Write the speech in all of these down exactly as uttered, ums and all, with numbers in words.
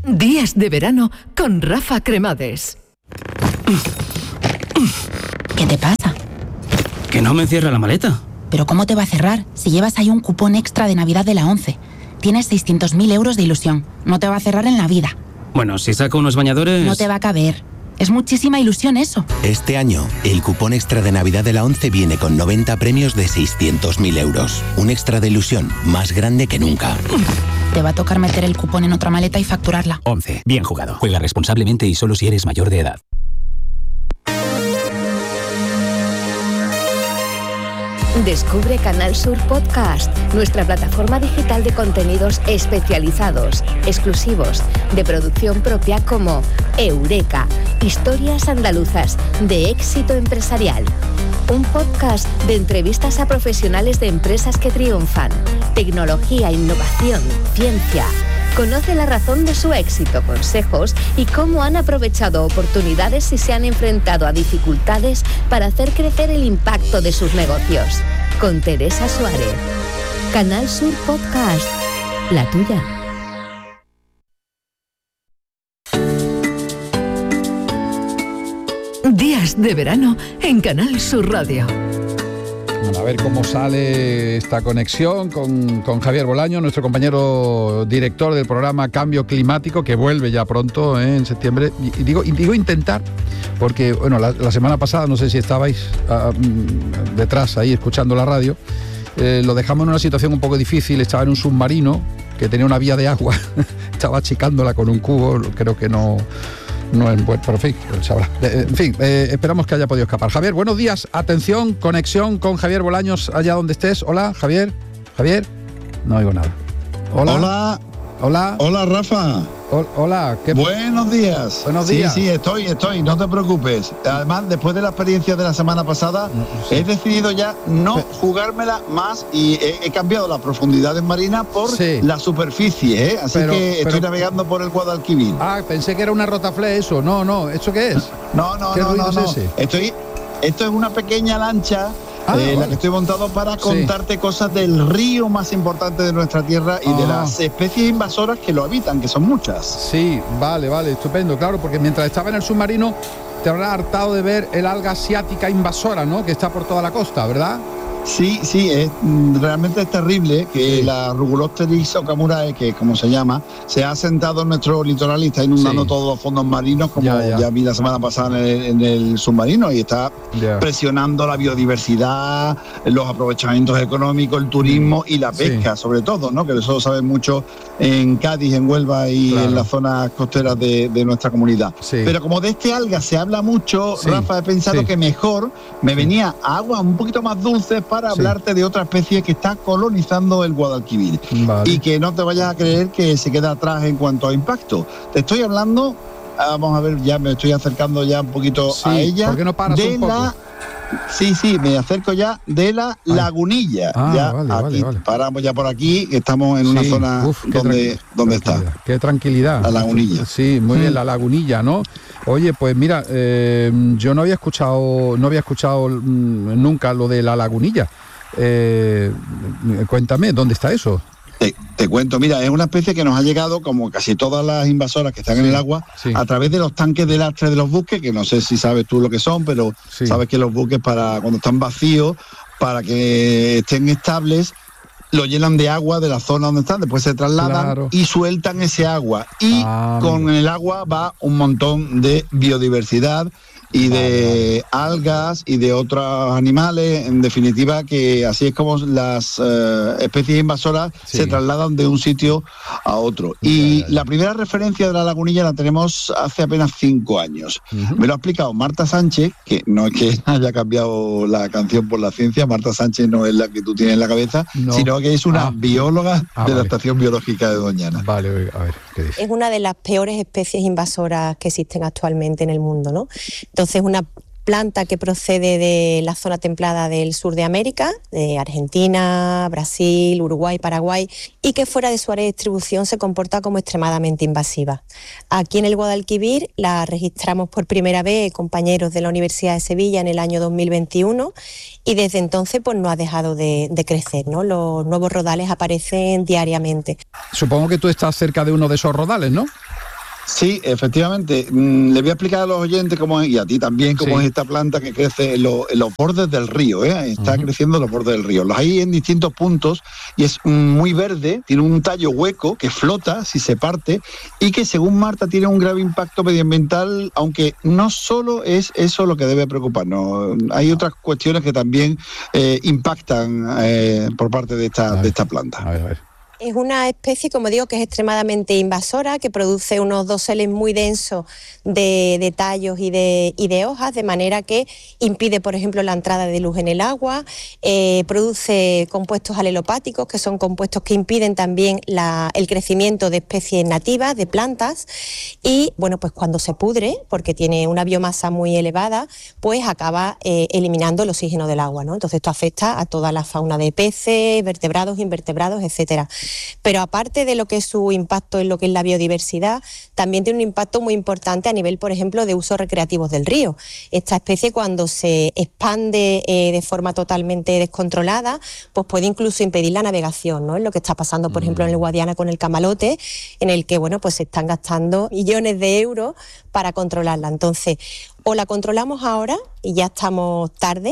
Días de verano con Rafa Cremades. ¿Qué te pasa? Que no me cierra la maleta. ¿Pero cómo te va a cerrar si llevas ahí un cupón extra de Navidad de la ONCE? Tienes seiscientos mil euros de ilusión. No te va a cerrar en la vida. Bueno, si saco unos bañadores... No te va a caber. Es muchísima ilusión eso. Este año, el cupón extra de Navidad de la ONCE viene con noventa premios de seiscientos mil euros. Un extra de ilusión más grande que nunca. Te va a tocar meter el cupón en otra maleta y facturarla. ONCE. Bien jugado. Juega responsablemente y solo si eres mayor de edad. Descubre Canal Sur Podcast, nuestra plataforma digital de contenidos especializados, exclusivos, de producción propia como Eureka, historias andaluzas de éxito empresarial. Un podcast de entrevistas a profesionales de empresas que triunfan, tecnología, innovación, ciencia. Conoce la razón de su éxito, consejos y cómo han aprovechado oportunidades y se han enfrentado a dificultades para hacer crecer el impacto de sus negocios. Con Teresa Suárez. Canal Sur Podcast. La tuya. Días de verano en Canal Sur Radio. Bueno, a ver cómo sale esta conexión con, con Javier Bolaño, nuestro compañero director del programa Cambio Climático, que vuelve ya pronto, ¿eh? En septiembre. Y, y, digo, y digo intentar, porque bueno, la, la semana pasada, no sé si estabais uh, detrás ahí escuchando la radio, eh, lo dejamos en una situación un poco difícil. Estaba en un submarino que tenía una vía de agua, estaba achicándola con un cubo, creo que no... No es bueno, pero en fin, sabrá. En fin, eh, esperamos que haya podido escapar. Javier, buenos días. Atención, conexión con Javier Bolaños, allá donde estés. Hola, Javier. Javier. No oigo nada. Hola. Hola. Hola. Hola, Rafa. O- hola. ¿Qué... Buenos días. Buenos sí, días. Sí, estoy, estoy, no te preocupes. Además, después de la experiencia de la semana pasada, No, sí. he decidido ya no jugármela más y he, he cambiado las profundidades marinas por Sí. la superficie, ¿eh? Así Pero- que estoy pero- navegando por el Guadalquivir. Ah, pensé que era una rotaflé eso. No, no. ¿Eso qué es? No, no, ¿Qué no, ruido no, es no. ese? Estoy, esto es una pequeña lancha. Ah, eh, vale. La que estoy montado para Sí. contarte cosas del río más importante de nuestra tierra y de Ah. las especies invasoras que lo habitan, que son muchas. Sí, vale, vale, estupendo. Claro, porque mientras estaba en el submarino te habrás hartado de ver el alga asiática invasora, ¿no? Que está por toda la costa, ¿verdad? Sí, sí, es, mm, realmente es terrible que Sí. la Rugulopteris okamurae, que es como se llama, se ha asentado en nuestro litoral y está inundando Sí. todos los fondos marinos, como Ya, ya, ya. vi la semana pasada en el, en el submarino, y está Ya. presionando la biodiversidad, los aprovechamientos económicos, el turismo y la Sí. pesca, sobre todo, ¿no? Que de eso lo saben mucho en Cádiz, en Huelva y Claro. en las zonas costeras de, de nuestra comunidad. Sí. Pero como de este alga se habla mucho, Sí. Rafa, he pensado Sí. que mejor me venía a aguas un poquito más dulces para Sí. hablarte de otra especie que está colonizando el Guadalquivir. Vale. Y que no te vayas a creer que se queda atrás en cuanto a impacto. Te estoy hablando, vamos a ver, ya me estoy acercando ya un poquito Sí, a ella. ¿por qué no paras de un poco? la Sí, sí, me acerco ya de la Ay. Lagunilla. Ah, ya vale, aquí, vale, vale. paramos ya por aquí, que estamos en una Sí, zona uf, qué donde, tranqui- donde está. tranquilidad, Qué tranquilidad. La Lagunilla. Sí, muy bien, la Lagunilla, ¿no? Oye, pues mira, eh, yo no había escuchado, no había escuchado mm, nunca lo de la Lagunilla. Eh, cuéntame, ¿dónde está eso? Te, te cuento, mira, es una especie que nos ha llegado, como casi todas las invasoras que están Sí, en el agua, sí. a través de los tanques de lastre de los buques, que no sé si sabes tú lo que son, pero Sí. sabes que los buques, para cuando están vacíos, para que estén estables, lo llenan de agua de la zona donde están, después se trasladan Claro. y sueltan ese agua. Y Ah, con mira. el agua va un montón de biodiversidad y de algas y de otros animales, en definitiva, que así es como las eh, especies invasoras Sí. se trasladan de un sitio a otro. Y la primera referencia de la Lagunilla la tenemos hace apenas cinco años. Ujú. Me lo ha explicado Marta Sánchez, que no es que haya cambiado la canción por la ciencia, Marta Sánchez no es la que tú tienes en la cabeza, No. sino que es una Ah. bióloga Ah, de la vale. Estación Biológica de Doñana. Vale, oiga, a ver, ¿qué dice? Es una de las peores especies invasoras que existen actualmente en el mundo, ¿no? Entonces, una planta que procede de la zona templada del sur de América, de Argentina, Brasil, Uruguay, Paraguay, y que fuera de su área de distribución se comporta como extremadamente invasiva. Aquí en el Guadalquivir la registramos por primera vez compañeros de la Universidad de Sevilla en el año dos mil veintiuno y desde entonces pues no ha dejado de, de crecer, ¿no? Los nuevos rodales aparecen diariamente. Supongo que tú estás cerca de uno de esos rodales, ¿no? Sí, efectivamente. Mm, le voy a explicar a los oyentes cómo es, y a ti también, cómo Sí. es esta planta que crece en, lo- en los bordes del río, ¿eh? Está Ujú. creciendo en los bordes del río. Los hay en distintos puntos y es mm, muy verde, tiene un tallo hueco que flota si se parte y que, según Marta, tiene un grave impacto medioambiental, aunque no solo es eso lo que debe preocuparnos. Hay otras cuestiones que también eh, impactan eh, por parte de esta, A ver. de esta planta. A ver, a ver. Es una especie, como digo, que es extremadamente invasora, que produce unos doseles muy densos de, de tallos y de, y de hojas, de manera que impide, por ejemplo, la entrada de luz en el agua, eh, produce compuestos alelopáticos, que son compuestos que impiden también la, el crecimiento de especies nativas, de plantas, y bueno, pues cuando se pudre, porque tiene una biomasa muy elevada, pues acaba eh, eliminando el oxígeno del agua, ¿no? Entonces esto afecta a toda la fauna de peces, vertebrados, invertebrados, etcétera. Pero aparte de lo que es su impacto en lo que es la biodiversidad, también tiene un impacto muy importante a nivel, por ejemplo, de usos recreativos del río. Esta especie, cuando se expande eh, de forma totalmente descontrolada, pues puede incluso impedir la navegación, ¿no? Es lo que está pasando, por ejemplo, en el Guadiana con el camalote, en el que, bueno, pues se están gastando millones de euros para controlarla. Entonces, o la controlamos ahora y ya estamos tarde,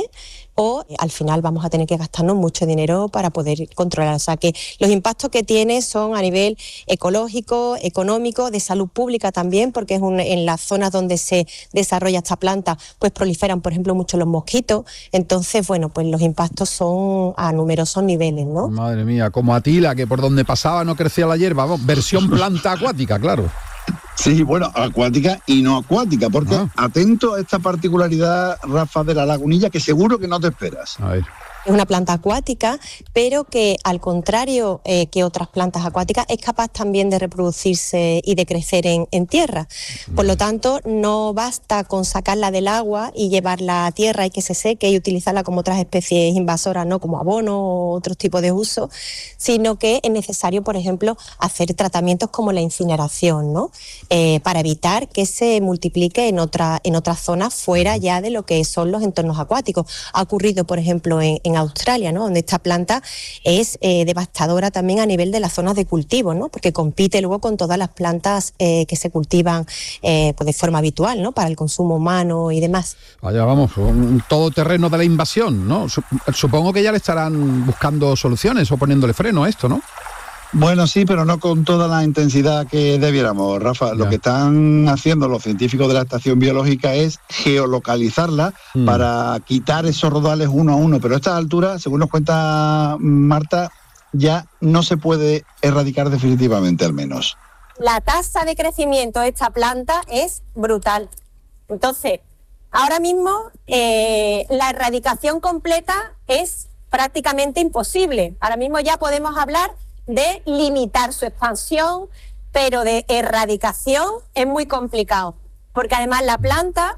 o al final vamos a tener que gastarnos mucho dinero para poder controlar. O sea que los impactos que tiene son a nivel ecológico, económico, de salud pública también, porque es un, en las zonas donde se desarrolla esta planta, pues proliferan, por ejemplo, mucho los mosquitos. Entonces, bueno, pues los impactos son a numerosos niveles, ¿no? Madre mía, como Atila, que por donde pasaba no crecía la hierba. Vamos, versión planta acuática, claro. Sí, bueno, acuática y no acuática, porque Ah. atento a esta particularidad, Rafa, de la lagunilla, que seguro que no te esperas. A ver. Es una planta acuática, pero que al contrario eh, que otras plantas acuáticas es capaz también de reproducirse y de crecer en, en tierra. Por lo tanto, no basta con sacarla del agua y llevarla a tierra y que se seque y utilizarla como otras especies invasoras, ¿no? Como abono o otros tipos de uso, sino que es necesario, por ejemplo, hacer tratamientos como la incineración, ¿no? Eh, para evitar que se multiplique en, otra, en otras zonas fuera ya de lo que son los entornos acuáticos. Ha ocurrido, por ejemplo, en, en Australia, ¿no? Donde esta planta es eh, devastadora también a nivel de las zonas de cultivo, ¿no? Porque compite luego con todas las plantas eh, que se cultivan eh, pues de forma habitual, ¿no? Para el consumo humano y demás. Vaya, vamos, un todoterreno de la invasión, ¿no? Supongo que ya le estarán buscando soluciones o poniéndole freno a esto, ¿no? Bueno, sí, pero no con toda la intensidad que debiéramos, Rafa. Ya. Lo que están haciendo los científicos de la estación biológica es geolocalizarla Mm. para quitar esos rodales uno a uno. Pero a estas alturas, según nos cuenta Marta, ya no se puede erradicar definitivamente, al menos. La tasa de crecimiento de esta planta es brutal. Entonces, ahora mismo eh, la erradicación completa es prácticamente imposible. Ahora mismo ya podemos hablar de limitar su expansión, pero de erradicación es muy complicado, porque además la planta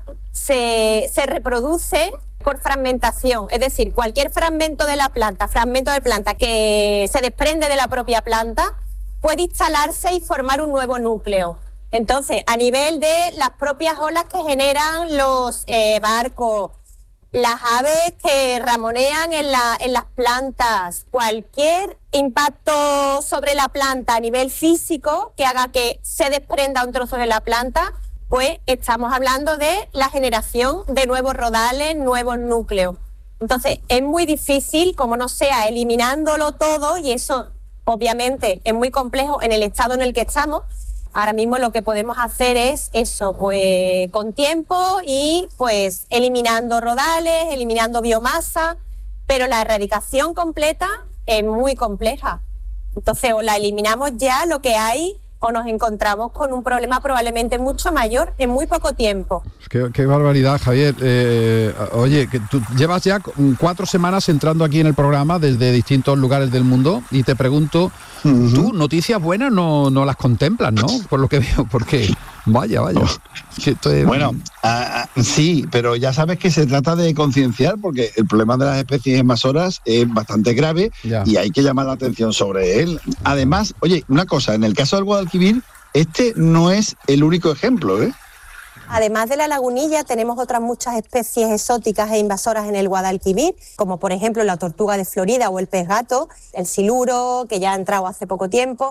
se, se reproduce por fragmentación, es decir, cualquier fragmento de la planta, fragmento de planta que se desprende de la propia planta, puede instalarse y formar un nuevo núcleo. Entonces, a nivel de las propias olas que generan los eh, barcos, las aves que ramonean en, la, en las plantas, cualquier impacto sobre la planta a nivel físico que haga que se desprenda un trozo de la planta, pues estamos hablando de la generación de nuevos rodales, nuevos núcleos. Entonces, es muy difícil, como no sea eliminándolo todo, y eso obviamente es muy complejo en el estado en el que estamos. Ahora mismo lo que podemos hacer es eso, pues con tiempo y pues eliminando rodales, eliminando biomasa, pero la erradicación completa es muy compleja. Entonces, o la eliminamos ya lo que hay, o nos encontramos con un problema probablemente mucho mayor en muy poco tiempo. Qué, qué barbaridad, Javier. Eh, oye, que tú llevas ya cuatro semanas entrando aquí en el programa desde distintos lugares del mundo y te pregunto, uh-huh. tú noticias buenas no, no las contemplas, ¿no? Por lo que veo, porque vaya, vaya. Es que esto es... Bueno, uh, sí, pero ya sabes que se trata de concienciar, porque el problema de las especies invasoras es bastante grave ya. Y hay que llamar la atención sobre él. Además, oye, una cosa, en el caso del Guadalquivir, este no es el único ejemplo, ¿eh? Además de la lagunilla, tenemos otras muchas especies exóticas e invasoras en el Guadalquivir, como por ejemplo la tortuga de Florida o el pez gato, el siluro, que ya ha entrado hace poco tiempo.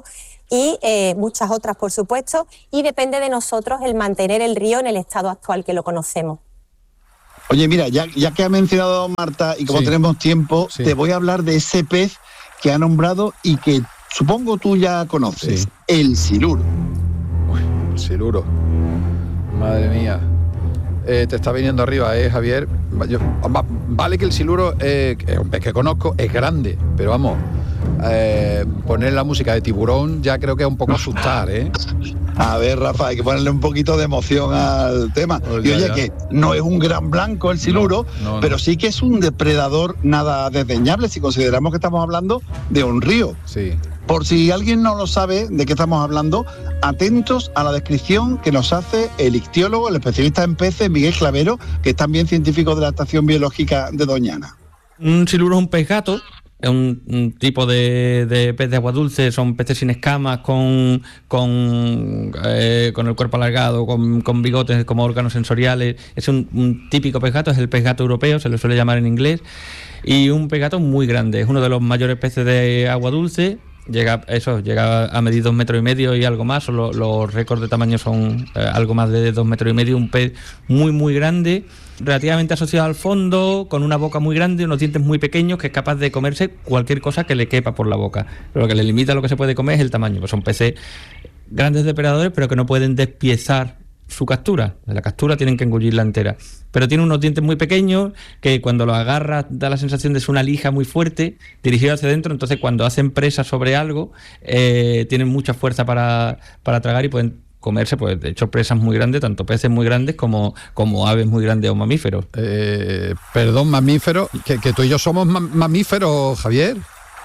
y eh, muchas otras, por supuesto, y depende de nosotros el mantener el río en el estado actual que lo conocemos. Oye, mira, ya, ya que ha mencionado Marta y como sí. tenemos tiempo, sí. te voy a hablar de ese pez que ha nombrado y que supongo tú ya conoces, sí. el siluro. Uy, el siluro. Madre mía. Eh, te está viniendo arriba, ¿eh, Javier? Yo, vale que el siluro eh, es un pez que conozco, es grande, pero vamos, eh, poner la música de Tiburón ya creo que es un poco asustar, ¿eh? A ver, Rafa, hay que ponerle un poquito de emoción al tema. Oh, y oye, ya. que no es un gran blanco el siluro, no, no, no. pero sí que es un depredador nada desdeñable si consideramos que estamos hablando de un río. Sí. Por si alguien no lo sabe de qué estamos hablando, atentos a la descripción que nos hace el ictiólogo, el especialista en peces, Miguel Clavero, que es también científico de la Estación Biológica de Doñana. Un siluro es un pez gato. Es un, un tipo de, de pez de agua dulce, son peces sin escamas, con con, eh, con el cuerpo alargado, con, con bigotes como órganos sensoriales. Es un, un típico pez gato, es el pez gato europeo, se le suele llamar en inglés, y un pez gato muy grande, es uno de los mayores peces de agua dulce. Llega eso, llega a medir dos metros y medio y algo más, los, los récords de tamaño son eh, algo más de dos metros y medio, un pez muy muy grande, relativamente asociado al fondo, con una boca muy grande, unos dientes muy pequeños, que es capaz de comerse cualquier cosa que le quepa por la boca. Pero lo que le limita a lo que se puede comer es el tamaño, pues son peces grandes depredadores, pero que no pueden despiezar su captura. De la captura tienen que engullirla entera. Pero tiene unos dientes muy pequeños que cuando lo agarra da la sensación de ser una lija muy fuerte dirigida hacia adentro. Entonces cuando hacen presa sobre algo eh, tienen mucha fuerza para, para tragar y pueden comerse, pues de hecho, presas muy grandes, tanto peces muy grandes como, como aves muy grandes o mamíferos. Eh, perdón, mamíferos, que, que tú y yo somos ma- mamíferos, Javier.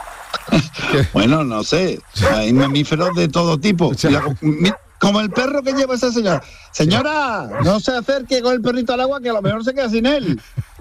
Bueno, no sé, hay mamíferos de todo tipo. Mira, como el perro que lleva esa señora. Señora, no se acerque con el perrito al agua, que a lo mejor se queda sin él.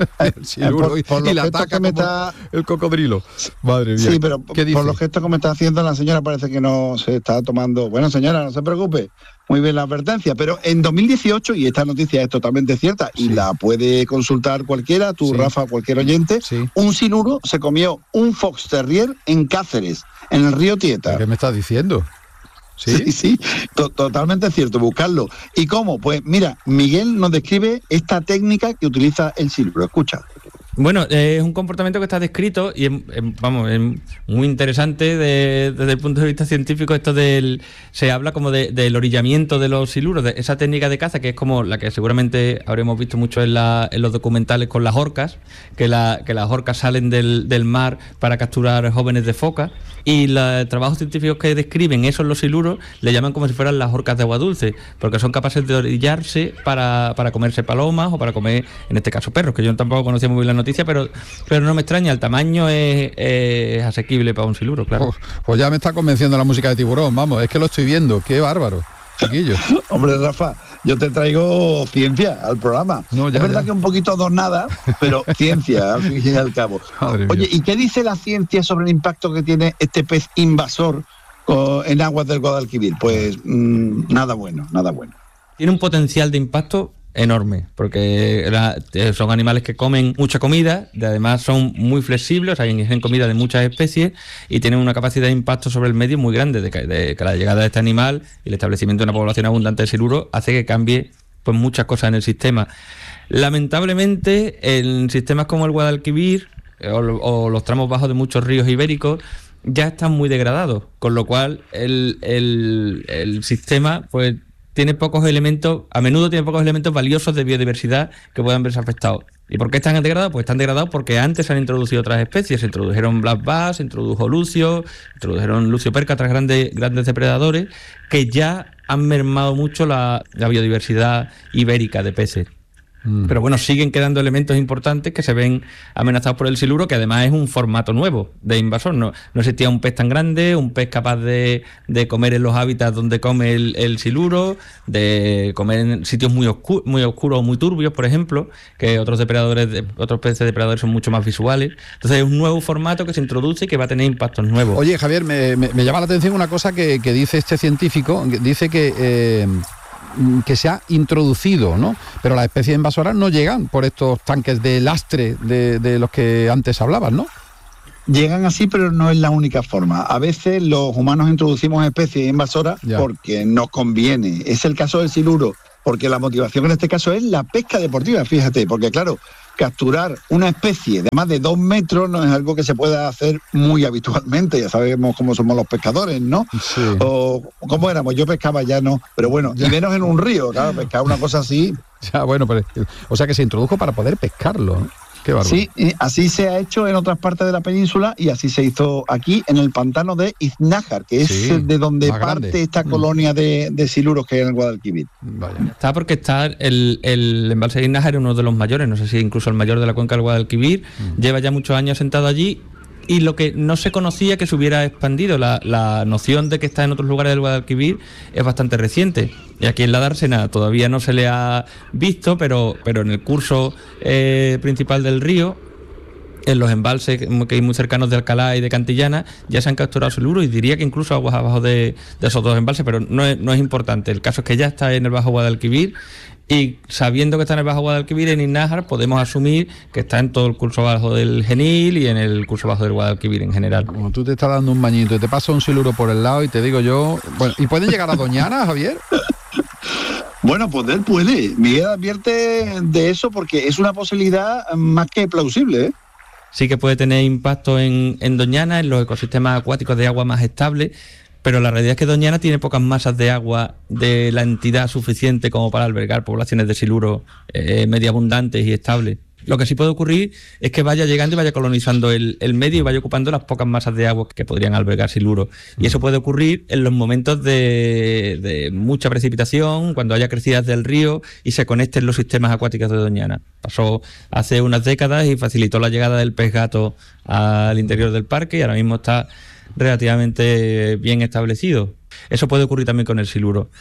Sí, por, por y la ataca que me está... el cocodrilo. Madre mía. Sí, pero ¿qué dice? Por los gestos que me está haciendo la señora parece que no se está tomando... Bueno, señora, no se preocupe. Muy bien la advertencia. Pero en dos mil dieciocho, y esta noticia es totalmente cierta, sí. y la puede consultar cualquiera, tú, sí. Rafa, cualquier oyente, sí. un siluro se comió un fox terrier en Cáceres, en el río Tieta. ¿Qué me estás diciendo? Sí, sí, sí to- totalmente cierto, buscarlo. ¿Y cómo? Pues mira, Miguel nos describe esta técnica que utiliza el siluro. Escucha. Bueno, eh, es un comportamiento que está descrito y es, es, vamos, es muy interesante de, desde el punto de vista científico. Esto del se habla como de, del orillamiento de los siluros, de esa técnica de caza que es como la que seguramente habremos visto mucho en, la, en los documentales con las orcas, que, la, que las orcas salen del, del mar para capturar jóvenes de foca, y los trabajos científicos que describen eso en los siluros le llaman como si fueran las orcas de agua dulce, porque son capaces de orillarse para, para comerse palomas o para comer, en este caso, perros, que yo tampoco conocía muy bien la noticia, pero, pero no me extraña, el tamaño es, es asequible para un siluro, claro. Oh, pues ya me está convenciendo la música de Tiburón, vamos, es que lo estoy viendo, qué bárbaro, chiquillo. Hombre, Rafa, yo te traigo ciencia al programa. No, ya, es verdad ya. que un poquito adornada, pero ciencia, al fin y al cabo. Madre Oye, mía. ¿Y qué dice la ciencia sobre el impacto que tiene este pez invasor en aguas del Guadalquivir? Pues mmm, nada bueno, nada bueno. Tiene un potencial de impacto enorme, porque la, son animales que comen mucha comida, y además son muy flexibles, o sea, ingestión comida de muchas especies y tienen una capacidad de impacto sobre el medio muy grande, de que, de que la llegada de este animal y el establecimiento de una población abundante de siluro hace que cambie pues muchas cosas en el sistema. Lamentablemente, en sistemas como el Guadalquivir o, o los tramos bajos de muchos ríos ibéricos ya están muy degradados, con lo cual el, el, el sistema pues tiene pocos elementos, a menudo tiene pocos elementos valiosos de biodiversidad que puedan verse afectados. ¿Y por qué están degradados? Pues están degradados porque antes se han introducido otras especies. Se introdujeron black bass, se introdujo lucio, se introdujeron lucio perca, otras grandes, grandes depredadores que ya han mermado mucho la, la biodiversidad ibérica de peces. Mm. Pero bueno, siguen quedando elementos importantes que se ven amenazados por el siluro, que además es un formato nuevo de invasor. No, no existía un pez tan grande, un pez capaz de, de comer en los hábitats donde come el, el siluro, de comer en sitios muy, oscu- muy oscuros o muy turbios, por ejemplo, que otros depredadores, de, otros peces depredadores son mucho más visuales. Entonces es un nuevo formato que se introduce y que va a tener impactos nuevos. Oye, Javier, me, me, me llama la atención una cosa que, que dice este científico, que dice que... Eh, que se ha introducido, ¿no? Pero las especies invasoras no llegan por estos tanques de lastre de, de los que antes hablabas, ¿no? llegan así, pero no es la única forma. A veces los humanos introducimos especies invasoras Ya. porque nos conviene. Es el caso del siluro, porque la motivación en este caso es la pesca deportiva, fíjate, porque claro, capturar una especie de más de dos metros no es algo que se pueda hacer muy habitualmente, ya sabemos cómo somos los pescadores, ¿no? Sí. O cómo éramos, yo pescaba ya no, pero bueno, Ya. y menos en un río, claro, pescar una cosa así. Ya, bueno, pero, o sea que se introdujo para poder pescarlo, ¿no? Qué bárbaro. Sí, y así se ha hecho en otras partes de la península y así se hizo aquí en el pantano de Iznájar, que es Sí, de donde más parte grande. esta Mm. colonia de, de siluros que hay en el Guadalquivir. Vaya. Está porque está el, el embalse de Iznájar, uno de los mayores, no sé si incluso el mayor de la cuenca del Guadalquivir, Mm. lleva ya muchos años sentado allí. Y lo que no se conocía que se hubiera expandido, la, la noción de que está en otros lugares del Guadalquivir es bastante reciente. Y aquí en la dársena todavía no se le ha visto, pero, pero en el curso eh, principal del río, en los embalses que hay muy cercanos de Alcalá y de Cantillana, ya se han capturado siluro, y diría que incluso aguas abajo de, de esos dos embalses, pero no es, no es importante. El caso es que ya está en el Bajo Guadalquivir, y sabiendo que está en el Bajo Guadalquivir, en Iznájar, podemos asumir que está en todo el curso bajo del Genil y en el curso bajo del Guadalquivir en general. Como tú te estás dando un bañito y te pasa un siluro por el lado y te digo yo... Bueno, ¿y pueden llegar a Doñana, Javier? Bueno, poder puede. Miguel advierte de eso porque es una posibilidad más que plausible, ¿eh? Sí que puede tener impacto en, en Doñana, en los ecosistemas acuáticos de agua más estables, pero la realidad es que Doñana tiene pocas masas de agua de la entidad suficiente como para albergar poblaciones de siluro eh, medio abundantes y estables. Lo que sí puede ocurrir es que vaya llegando y vaya colonizando el, el medio y vaya ocupando las pocas masas de agua que podrían albergar siluro. Y eso puede ocurrir en los momentos de, de mucha precipitación, cuando haya crecidas del río y se conecten los sistemas acuáticos de Doñana. Pasó hace unas décadas y facilitó la llegada del pez gato al interior del parque, y ahora mismo está relativamente bien establecido. Eso puede ocurrir también con el siluro.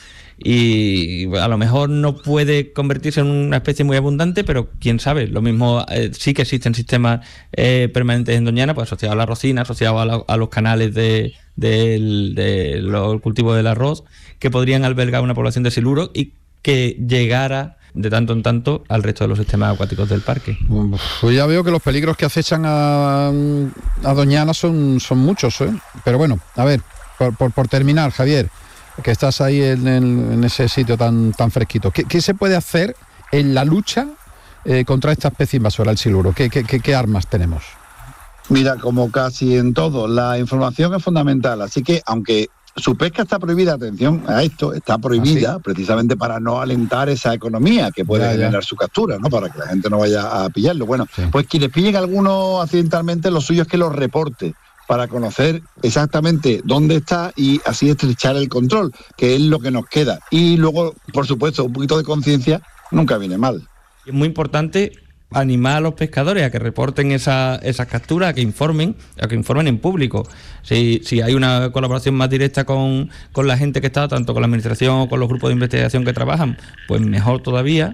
Y a lo mejor no puede convertirse en una especie muy abundante, pero quién sabe. Lo mismo, eh, sí que existen sistemas eh, permanentes en Doñana, pues asociados a la rocina, asociados a, la, a los canales de, de, de los cultivos del arroz, que podrían albergar una población de siluro y que llegara de tanto en tanto al resto de los sistemas acuáticos del parque. Pues ya veo que los peligros que acechan a, a Doñana son, son muchos, ¿eh? Pero bueno, a ver, por, por, por terminar, Javier, que estás ahí en, en, en ese sitio tan, tan fresquito, ¿qué, qué se puede hacer en la lucha eh, contra esta especie invasora, el siluro? ¿Qué, qué, qué, qué armas tenemos? Mira, como casi en todo, la información es fundamental, así que aunque su pesca está prohibida, atención a esto, está prohibida, ¿Ah, sí? precisamente para no alentar esa economía que puede Ya, ya. generar su captura, ¿no? Para que la gente no vaya a pillarlo. Bueno, Sí. pues quienes pillen alguno accidentalmente, lo suyo es que lo reporte para conocer exactamente dónde está y así estrechar el control, que es lo que nos queda. Y luego, por supuesto, un poquito de conciencia nunca viene mal. Es muy importante animar a los pescadores a que reporten esa, esas capturas, a que informen, a que informen en público. Si, si hay una colaboración más directa con, con la gente que está, tanto con la administración o con los grupos de investigación que trabajan, pues mejor todavía.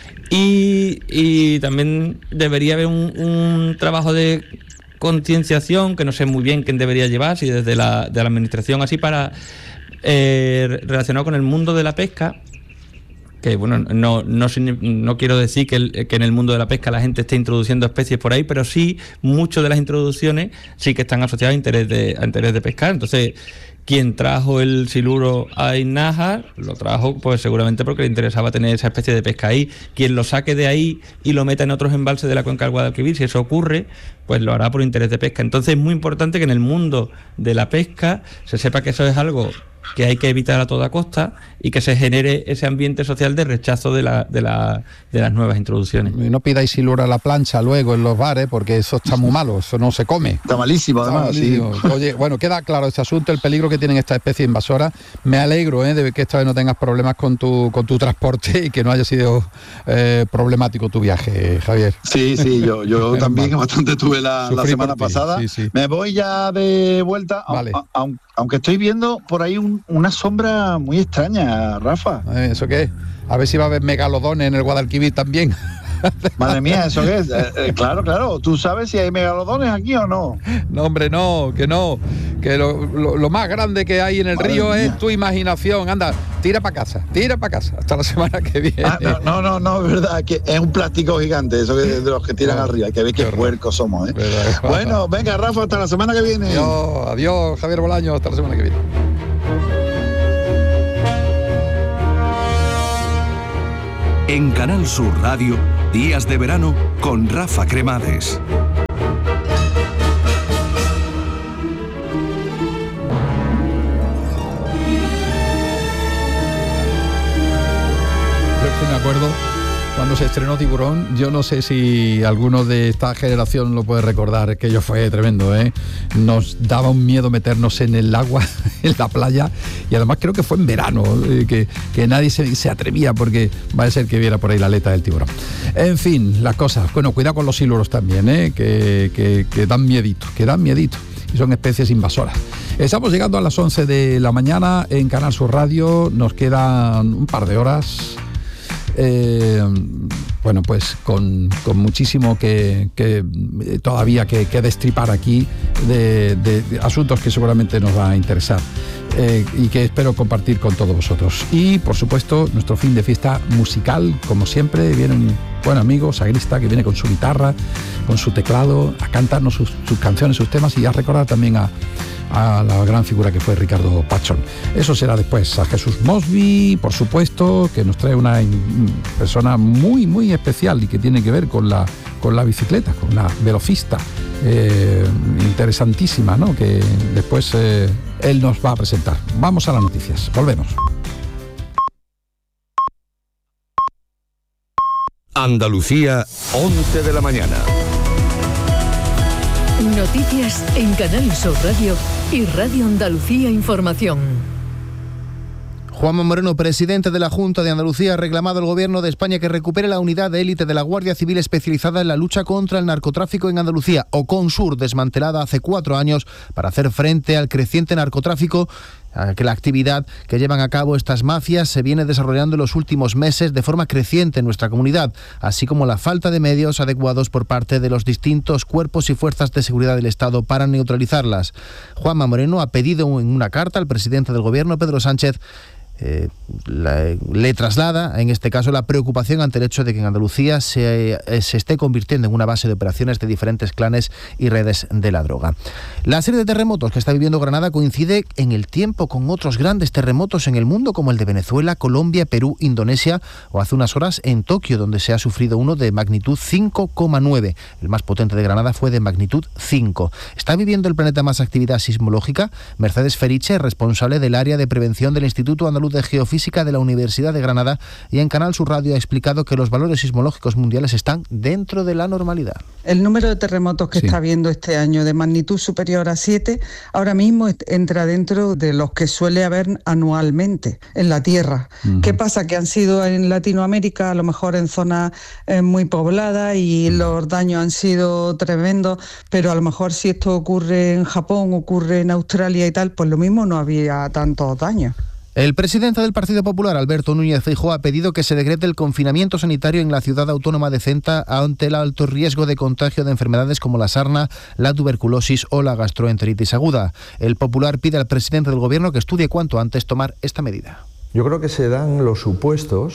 Y, y también debería haber un, un trabajo de concienciación, que no sé muy bien quién debería llevar, si desde la, de la administración, así para eh, relacionado con el mundo de la pesca. Que bueno, no, no, no quiero decir que, el, que en el mundo de la pesca la gente esté introduciendo especies por ahí, pero sí muchas de las introducciones sí que están asociadas a interés de, a interés de pescar. Entonces, quien trajo el siluro a Iznájar, lo trajo pues seguramente porque le interesaba tener esa especie de pesca ahí. Quien lo saque de ahí y lo meta en otros embalses de la cuenca del Guadalquivir, si eso ocurre, pues lo hará por interés de pesca. Entonces es muy importante que en el mundo de la pesca se sepa que eso es algo que hay que evitar a toda costa y que se genere ese ambiente social de rechazo de, la, de, la, de las nuevas introducciones. Y no pidáis siluro a la plancha luego en los bares, porque eso está muy malo, eso no se come. Está malísimo, Está además, malísimo. sí. Oye, bueno, queda claro este asunto, el peligro que tienen estas especies invasoras. Me alegro ¿eh? de que esta vez no tengas problemas con tu, con tu transporte y que no haya sido eh, problemático tu viaje, Javier. Sí, sí, yo, yo Menos también mal. bastante tuve la, la Sufrí semana por ti, pasada. sí, sí. Me voy ya de vuelta, a- Vale. a- aun- aunque estoy viendo por ahí un- una sombra muy extraña, Rafa. Eh, ¿Eso qué es? A ver si va a haber megalodones en el Guadalquivir también. Madre mía, ¿eso qué es? Eh, eh, claro, claro. ¿Tú sabes si hay megalodones aquí o no? No, hombre, no, que no. Que lo, lo, lo más grande que hay en el Madre río mía. es tu imaginación. Anda, tira para casa, tira para casa. Hasta la semana que viene. Ah, no, no, no, no, es verdad, que es un plástico gigante, eso que de los que tiran arriba. Hay que ver qué puercos somos, ¿eh? Verdad. Bueno, venga, Rafa, hasta la semana que viene. Adiós, adiós, Javier Bolaño, hasta la semana que viene. En Canal Sur Radio, Días de Verano con Rafa Cremades. Yo es que me acuerdo cuando se estrenó Tiburón, yo no sé si alguno de esta generación lo puede recordar, que ello fue tremendo, ¿eh? Nos daba un miedo meternos en el agua, en la playa, y además creo que fue en verano, eh, que, que nadie se, se atrevía porque va a ser que viera por ahí la aleta del tiburón. En fin, las cosas. Bueno, cuidado con los silures también, ¿eh? que, que, que dan miedito, que dan miedito. Y son especies invasoras. Estamos llegando a las once de la mañana en Canal Sur Radio. Nos quedan un par de horas. Eh, bueno, pues con, con muchísimo que, que todavía que, que destripar aquí de, de, de asuntos que seguramente nos va a interesar eh, y que espero compartir con todos vosotros. Y por supuesto nuestro fin de fiesta musical, como siempre, viene un buen amigo Sagrista que viene con su guitarra, con su teclado, a cantarnos sus, sus canciones, sus temas, y a recordar también a a la gran figura que fue Ricardo Pachón. Eso será después. A Jesús Mosby, por supuesto, que nos trae una persona muy, muy especial y que tiene que ver con la, con la bicicleta, con la velocista eh, interesantísima, ¿no? Que después eh, él nos va a presentar. Vamos a las noticias. Volvemos. Andalucía, once de la mañana. Noticias en Canal Sur Radio y Radio Andalucía Información. Juanma Moreno, presidente de la Junta de Andalucía, ha reclamado al Gobierno de España que recupere la unidad de élite de la Guardia Civil especializada en la lucha contra el narcotráfico en Andalucía, OCONSUR, desmantelada hace cuatro años para hacer frente al creciente narcotráfico, que la actividad que llevan a cabo estas mafias se viene desarrollando en los últimos meses de forma creciente en nuestra comunidad, así como la falta de medios adecuados por parte de los distintos cuerpos y fuerzas de seguridad del Estado para neutralizarlas. Juanma Moreno ha pedido en una carta al presidente del Gobierno, Pedro Sánchez, Eh, la, le traslada, en este caso, la preocupación ante el hecho de que en Andalucía se, eh, se esté convirtiendo en una base de operaciones de diferentes clanes y redes de la droga. La serie de terremotos que está viviendo Granada coincide en el tiempo con otros grandes terremotos en el mundo, como el de Venezuela, Colombia, Perú, Indonesia, o hace unas horas en Tokio, donde se ha sufrido uno de magnitud cinco coma nueve. El más potente de Granada fue de magnitud cinco. ¿Está viviendo el planeta más actividad sismológica? Mercedes Feriche, responsable del área de prevención del Instituto Andaluz de Geofísica de la Universidad de Granada, y en Canal Sur Radio ha explicado que los valores sismológicos mundiales están dentro de la normalidad. El número de terremotos que sí. está habiendo este año de magnitud superior a siete, ahora mismo entra dentro de los que suele haber anualmente en la Tierra. Uh-huh. ¿Qué pasa? Que han sido en Latinoamérica, a lo mejor en zonas eh, muy pobladas, y uh-huh. los daños han sido tremendos, pero a lo mejor si esto ocurre en Japón, ocurre en Australia y tal, pues lo mismo no había tantos daños. El presidente del Partido Popular, Alberto Núñez Feijóo, ha pedido que se decrete el confinamiento sanitario en la ciudad autónoma de Ceuta ante el alto riesgo de contagio de enfermedades como la sarna, la tuberculosis o la gastroenteritis aguda. El Popular pide al presidente del Gobierno que estudie cuanto antes tomar esta medida. Yo creo que se dan los supuestos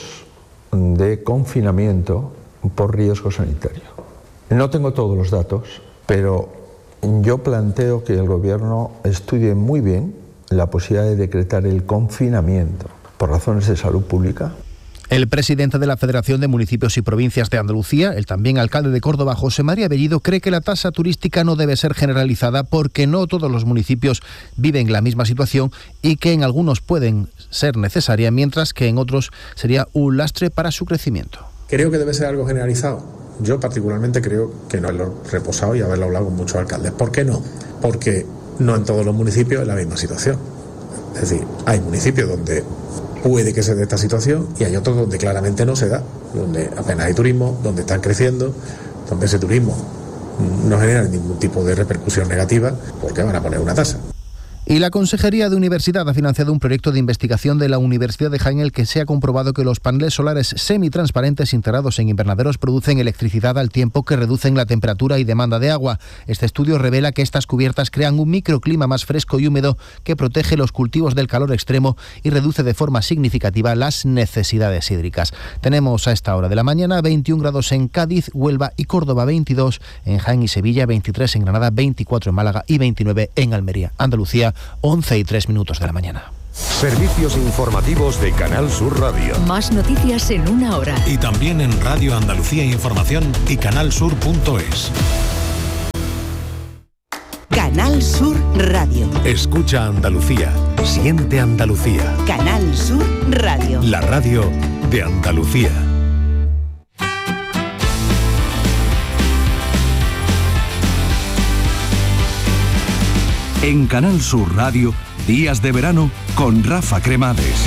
de confinamiento por riesgo sanitario. No tengo todos los datos, pero yo planteo que el Gobierno estudie muy bien la posibilidad de decretar el confinamiento por razones de salud pública. El presidente de la Federación de Municipios y Provincias de Andalucía, el también alcalde de Córdoba, José María Bellido, cree que la tasa turística no debe ser generalizada porque no todos los municipios viven la misma situación y que en algunos pueden ser necesaria, mientras que en otros sería un lastre para su crecimiento. Creo que debe ser algo generalizado. Yo particularmente creo que no es lo reposado y haberlo hablado con muchos alcaldes. ¿Por qué no? Porque no en todos los municipios es la misma situación. Es decir, hay municipios donde puede que se dé esta situación y hay otros donde claramente no se da, donde apenas hay turismo, donde están creciendo, donde ese turismo no genera ningún tipo de repercusión negativa porque van a poner una tasa. Y la Consejería de Universidad ha financiado un proyecto de investigación de la Universidad de Jaén en el que se ha comprobado que los paneles solares semitransparentes integrados en invernaderos producen electricidad al tiempo que reducen la temperatura y demanda de agua. Este estudio revela que estas cubiertas crean un microclima más fresco y húmedo que protege los cultivos del calor extremo y reduce de forma significativa las necesidades hídricas. Tenemos a esta hora de la mañana veintiún grados en Cádiz, Huelva y Córdoba, veintidós en Jaén y Sevilla, veintitrés en Granada, veinticuatro en Málaga y veintinueve en Almería. Andalucía, once y tres minutos de la mañana. Servicios informativos de Canal Sur Radio. Más noticias en una hora. Y también en Radio Andalucía Información y canalsur punto es. Canal Sur Radio. Escucha Andalucía. Siente Andalucía. Canal Sur Radio. La radio de Andalucía. En Canal Sur Radio, Días de Verano con Rafa Cremades.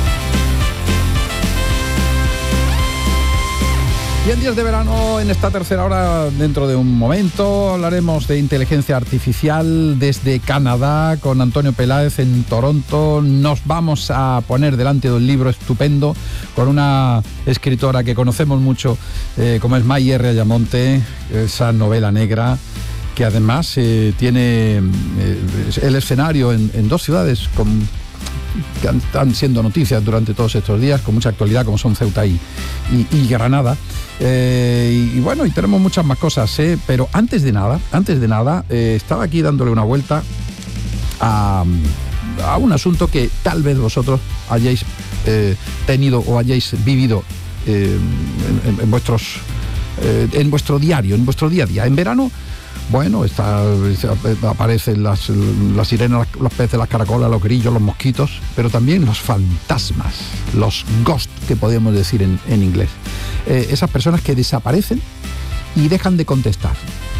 Y en Días de Verano, en esta tercera hora, dentro de un momento, hablaremos de inteligencia artificial desde Canadá con Antonio Peláez en Toronto. Nos vamos a poner delante de un libro estupendo con una escritora que conocemos mucho, eh, como es May R. Ayamonte, esa novela negra que además eh, tiene eh, el escenario en, en dos ciudades con, que han, están siendo noticias durante todos estos días, con mucha actualidad, como son Ceuta y, y, y Granada. Eh, y, y bueno, y tenemos muchas más cosas, eh, pero antes de nada, antes de nada, eh, estaba aquí dándole una vuelta a, a un asunto que tal vez vosotros hayáis eh, tenido o hayáis vivido eh, en, en, en vuestros eh, en vuestro diario, en vuestro día a día. En verano, bueno, está, aparecen las, las sirenas, los peces, las caracolas, los grillos, los mosquitos, pero también los fantasmas, los ghosts, que podemos decir en, en inglés. Eh, esas personas que desaparecen y dejan de contestar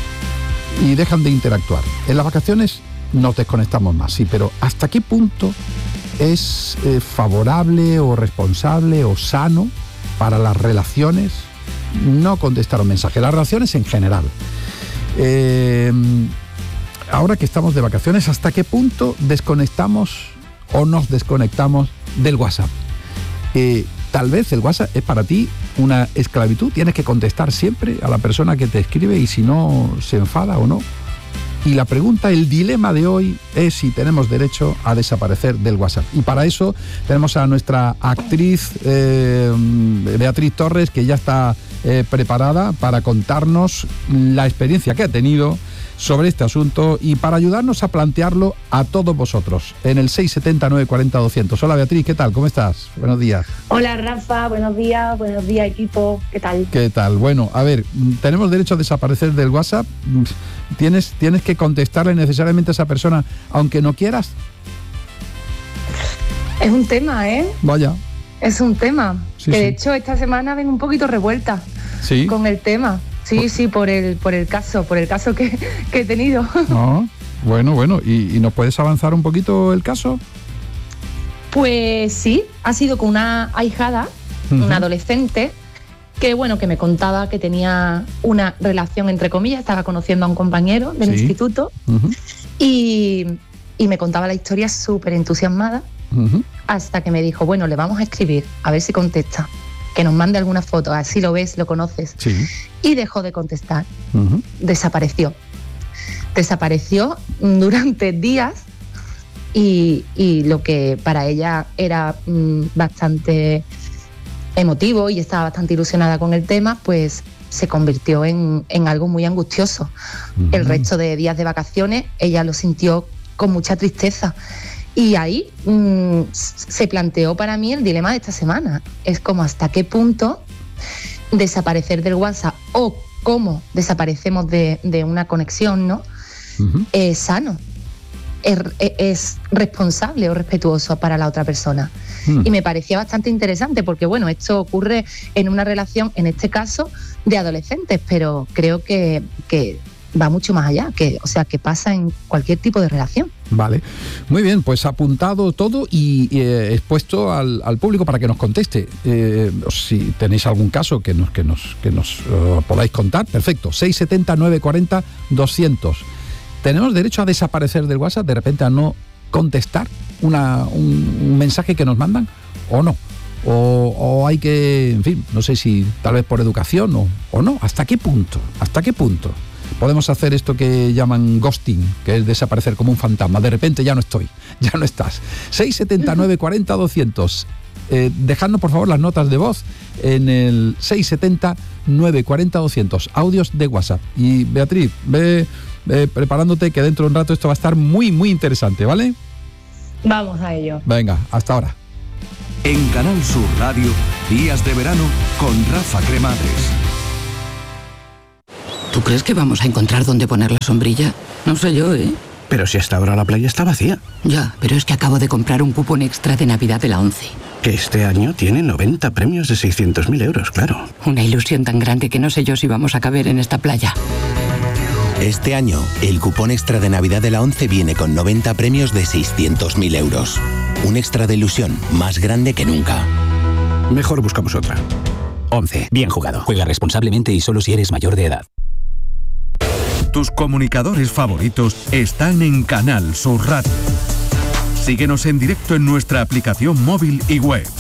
y dejan de interactuar. En las vacaciones nos desconectamos más, sí, pero ¿hasta qué punto es eh, favorable o responsable o sano para las relaciones no contestar un mensaje? Las relaciones en general. Eh, ahora que estamos de vacaciones, ¿hasta qué punto desconectamos o nos desconectamos del WhatsApp? Eh, tal vez el WhatsApp es para ti una esclavitud, tienes que contestar siempre a la persona que te escribe y si no se enfada o no. Y la pregunta, el dilema de hoy es si tenemos derecho a desaparecer del WhatsApp. Y para eso tenemos a nuestra actriz eh, Beatriz Torres, que ya está eh, preparada para contarnos la experiencia que ha tenido sobre este asunto y para ayudarnos a plantearlo a todos vosotros en el seis siete cero, nueve cuatro cero, doscientos. Hola Beatriz, ¿qué tal? ¿Cómo estás? Buenos días. Hola Rafa, buenos días, buenos días equipo, ¿qué tal? ¿Qué tal? Bueno, a ver, ¿tenemos derecho a desaparecer del WhatsApp? ¿Tienes, tienes que contestarle necesariamente a esa persona aunque no quieras? Es un tema, ¿eh? Vaya. Es un tema. Sí, que sí. de hecho esta semana ven un poquito revuelta ¿Sí? con el tema. Sí, sí, por el por el caso, por el caso que, que he tenido. No, bueno, bueno, ¿Y, ¿y nos puedes avanzar un poquito el caso? Pues sí, ha sido con una ahijada, uh-huh. una adolescente, que bueno, que me contaba que tenía una relación, entre comillas, estaba conociendo a un compañero del Sí. instituto, Uh-huh. y, y me contaba la historia súper entusiasmada, Uh-huh. hasta que me dijo, bueno, le vamos a escribir, a ver si contesta, que nos mande alguna foto, así lo ves, lo conoces. Sí. Y dejó de contestar, Uh-huh. desapareció. Desapareció durante días y, y lo que para ella era mm, bastante emotivo y estaba bastante ilusionada con el tema, pues se convirtió en, en algo muy angustioso. Uh-huh. El resto de días de vacaciones ella lo sintió con mucha tristeza. Y ahí mmm, se planteó para mí el dilema de esta semana. Es como hasta qué punto desaparecer del WhatsApp o cómo desaparecemos de, de una conexión, ¿no? Uh-huh. Es sano, es, es responsable o respetuoso para la otra persona. Uh-huh. Y me parecía bastante interesante porque, bueno, esto ocurre en una relación, en este caso, de adolescentes, pero creo que, que va mucho más allá, que, o sea, que pasa en cualquier tipo de relación. Vale, muy bien, pues apuntado todo y eh, expuesto al, al público para que nos conteste. Eh, si tenéis algún caso que nos, que nos, que nos uh, podáis contar, perfecto. seis siete cero, nueve cuatro cero, doscientos. ¿Tenemos derecho a desaparecer del WhatsApp? De repente a no contestar una, un, un mensaje que nos mandan o no? O, o hay que, en fin, no sé si tal vez por educación o, o no. ¿Hasta qué punto? ¿Hasta qué punto podemos hacer esto que llaman ghosting, que es desaparecer como un fantasma? De repente ya no estoy, ya no estás. seis setenta y nueve cuarenta doscientos. Eh, dejadnos por favor las notas de voz en el seis setenta nueve cuarenta doscientos, audios de WhatsApp. Y Beatriz, ve, ve preparándote, que dentro de un rato esto va a estar muy muy interesante, ¿vale? Vamos a ello. Venga, hasta ahora. En Canal Sur Radio, Días de Verano con Rafa Cremades. ¿Tú crees que vamos a encontrar dónde poner la sombrilla? No sé yo, ¿eh? Pero si hasta ahora la playa está vacía. Ya, pero es que acabo de comprar un cupón extra de Navidad de la ONCE. Que este año tiene noventa premios de seiscientos mil euros, claro. Una ilusión tan grande que no sé yo si vamos a caber en esta playa. Este año, el cupón extra de Navidad de la ONCE viene con noventa premios de seiscientos mil euros. Un extra de ilusión más grande que nunca. Mejor buscamos otra. ONCE. Bien jugado. Juega responsablemente y solo si eres mayor de edad. Tus comunicadores favoritos están en Canal Sur Radio. Síguenos en directo en nuestra aplicación móvil y web.